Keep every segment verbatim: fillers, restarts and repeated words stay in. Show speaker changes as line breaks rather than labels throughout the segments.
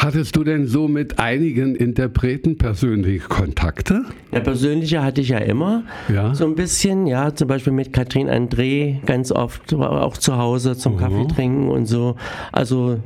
Hattest du denn so mit einigen Interpreten persönliche Kontakte?
Ja, persönliche hatte ich ja immer,
ja.
so ein bisschen, ja, zum Beispiel mit Katrin André ganz oft, war auch zu Hause zum mhm. Kaffee trinken und so, also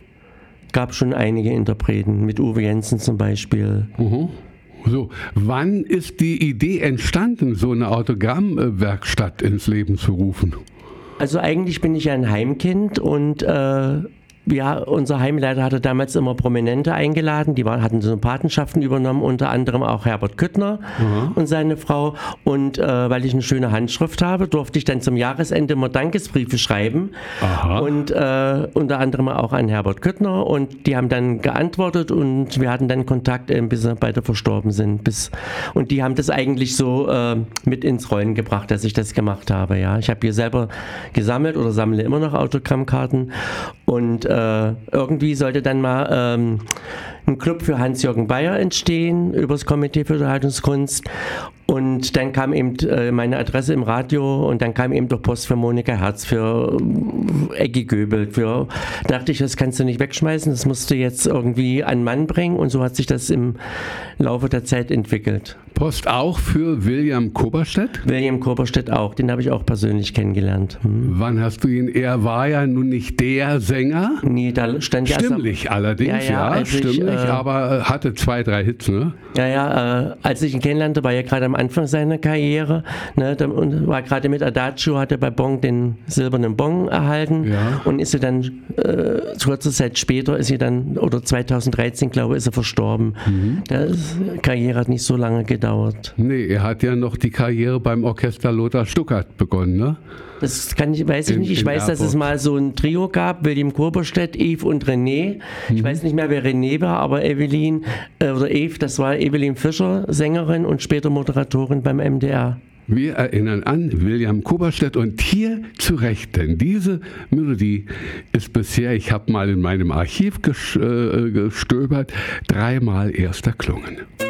gab schon einige Interpreten, mit Uwe Jensen zum Beispiel.
Mhm. So, wann ist die Idee entstanden, so eine Autogrammwerkstatt ins Leben zu rufen?
Also eigentlich bin ich ja ein Heimkind und äh, ja, unser Heimleiter hatte damals immer Prominente eingeladen, die war, hatten so Patenschaften übernommen, unter anderem auch Herbert Küttner mhm. und seine Frau. Und äh, weil ich eine schöne Handschrift habe, durfte ich dann zum Jahresende immer Dankesbriefe schreiben. Aha. Und äh, unter anderem auch an Herbert Küttner. Und die haben dann geantwortet und wir hatten dann Kontakt, äh, bis sie beide verstorben sind. Bis, und die haben das eigentlich so äh, mit ins Rollen gebracht, dass ich das gemacht habe. Ja. Ich habe hier selber gesammelt oder sammle immer noch Autogrammkarten. Und äh, irgendwie sollte dann mal ähm, ein Club für Hans-Jürgen Bayer entstehen über das Komitee für Unterhaltungskunst. Und dann kam eben äh, meine Adresse im Radio und dann kam eben durch Post für Monika Herz, für äh, Eggy Göbel. Für, da dachte ich, das kannst du nicht wegschmeißen, das musst du jetzt irgendwie an Mann bringen. Und so hat sich das im Laufe der Zeit entwickelt.
Post auch für William Koberstedt?
William Koberstedt auch, den habe ich auch persönlich kennengelernt. Hm.
Wann hast du ihn? Er war ja nun nicht der Sänger.
Nee, da stand ja
Stimmlich erst am, allerdings, ja, ja, ja stimmlich, ich, äh, aber hatte zwei, drei Hits, ne?
Ja, ja, äh, als ich ihn kennenlernte, war er gerade am Anfang seiner Karriere, ne, da, und war gerade mit Adagio, hatte bei Bong den silbernen Bong erhalten ja. und ist er dann, äh, kurze Zeit später ist er dann, oder zweitausenddreizehn, glaube ich, ist er verstorben. Mhm. Die Karriere hat nicht so lange gedauert.
Nee, er hat ja noch die Karriere beim Orchester Lothar Stuckert begonnen, ne?
Das kann ich, weiß ich in, nicht. Ich weiß, Airport. Dass es mal so ein Trio gab, William Koberstedt, Eve und René. Mhm. Ich weiß nicht mehr, wer René war, aber Evelyn äh, oder Eve, das war Evelyn Fischer, Sängerin und später Moderatorin beim M D R.
Wir erinnern an William Koberstedt und hier zu Recht, denn diese Melodie ist bisher, ich habe mal in meinem Archiv gestöbert, dreimal erst erklungen.